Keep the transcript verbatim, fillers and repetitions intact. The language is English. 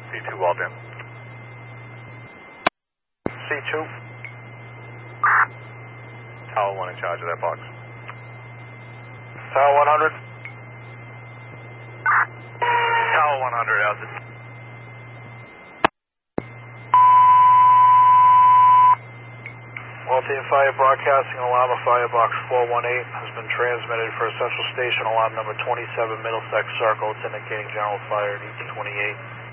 C two walled in. C two. Tower one in charge of that box. Tower one hundred. Tower one hundred, how's it? Walton Fire Broadcasting, alarm of Firebox four one eight has been transmitted for Central Station, alarm number twenty-seven Middlesex Circle. It's indicating general fire at E T twenty-eight.